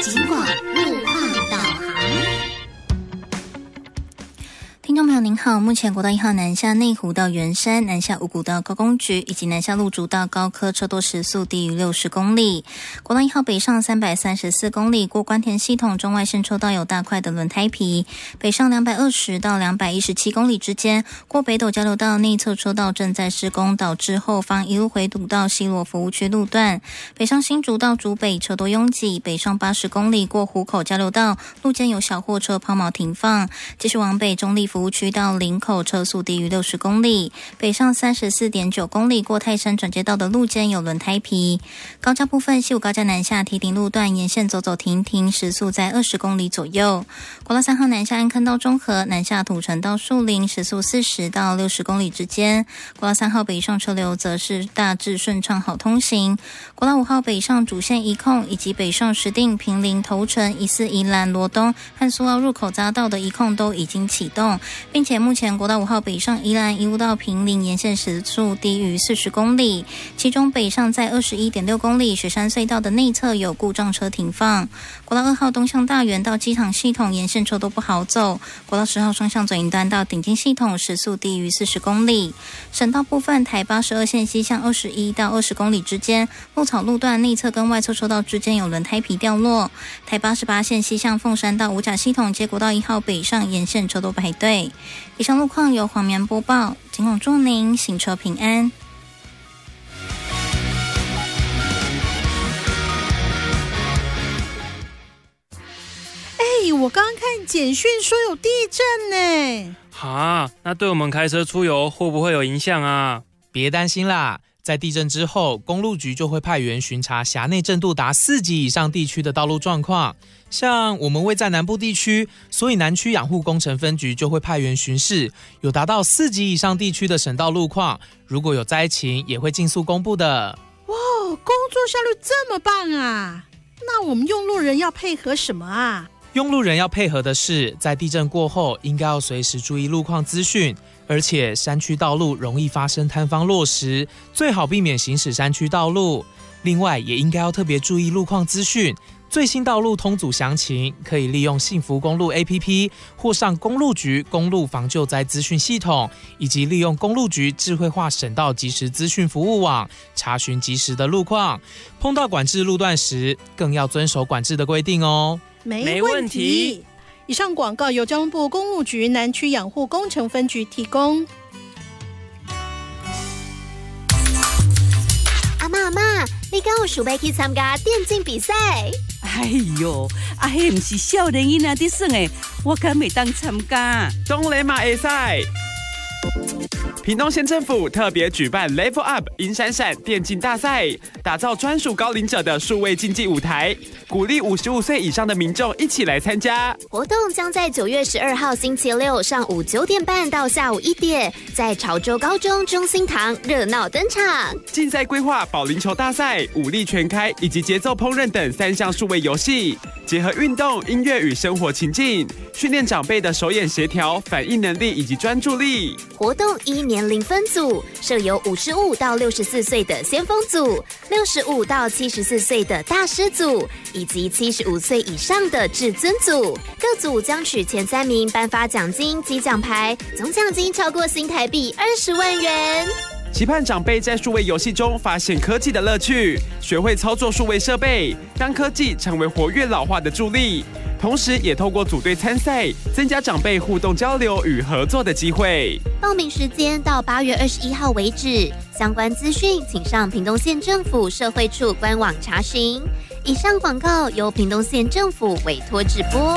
警广路况导航。 听众朋友您好，目前国道1号南下内湖到圆山，南下五股到高工局，以及南下鹿竹到高科车多时速低于60公里。国道1号北上334公里，过关田系统中外线车道有大块的轮胎皮，北上220到217公里之间，过北斗交流道内侧车道正在施工，导致后方一路回堵到西螺服务区路段。北上新竹到竹北车多拥挤，北上80公里过湖口交流道，路肩有小货车抛锚停放，继续往北中立服务区到林口车速低于60公里，北上34.9公里过泰山转接道的路肩有轮胎皮。高架部分，西武高架南下堤顶路段沿线走走停停，时速在20公里左右。国道3号南下安坑到中和，南下土城到树林，时速40到60公里之间。国道3号北上车流则是大致顺畅好通行。国道5号北上主线一控，以及北上石碇、坪林、头城、宜四、宜兰、罗东和苏澳入口匝道的一控都已经启动，并且目前国道5号北上宜兰一路到坪林沿线时速低于40公里，其中北上在21.6公里雪山隧道的内侧有故障车停放。国道2号东向大园到机场系统沿线车都不好走，国道10号双向左营端到顶尖系统时速低于40公里。省道部分，台82线西向21到20公里之间，鹿草路段内侧跟外侧车道之间有轮胎皮掉落。台88线西向凤山到五甲系统接国道1号北上沿线车都排队。以上路况由黄棉播报，警广祝您行车平安。 我刚刚看简讯说有地震呢。 哈，那对我们开车出游会不会有影响啊？ 别担心啦，在地震之后，公路局就会派员巡查辖内震度达4级以上地区的道路状况。像我们位在南部地区，所以南区养护工程分局就会派员巡视有达到4级以上地区的省道路况，如果有灾情也会尽速公布的。 哇，工作效率这么棒啊！那我们用路人要配合什么啊？ 用路人要配合的是，在地震过后应该要随时注意路况资讯，而且山区道路容易发生坍方落石，最好避免行驶山区道路。另外也应该要特别注意路况资讯，最新道路通组详情可以利用幸福公路 APP 或上公路局公路防救灾资讯系统，以及利用公路局智慧化省道即时资讯服务网查询即时的路况。碰到管制路段时，更要遵守管制的规定哦。 没问题。以上广告由交通部公路局南区养护工程分局提供。 阿嬷，你敢有想要去参加电竞比赛？ 哎呦，迄不是少年囡仔在耍的，我敢袂当参加。 东雷马会赛。屏东县政府特别举办 Level Up 银闪闪电竞大赛，打造专属高龄者的数位竞技舞台，鼓励55岁以上的民众一起来参加。 活动将在9月12号星期六上午9点半到下午1点，在潮州高中中心堂热闹登场。 竞赛规划保龄球大赛、武力全开以及节奏烹饪等3项数位游戏，结合运动、音乐与生活情境，训练长辈的手眼协调、反应能力以及专注力。 活动依年龄分组，设有55到64岁的先锋组、65到74岁的大师组，以及75岁以上的至尊组。各组将取前3名颁发奖金及奖牌，总奖金超过新台币20万元。 期盼长辈在数位游戏中发现科技的乐趣，学会操作数位设备，让科技成为活跃老化的助力。同时也透过组队参赛，增加长辈互动交流与合作的机会。 报名时间到8月21号为止，相关资讯请上屏东县政府社会处官网查询。以上广告由屏东县政府委托直播。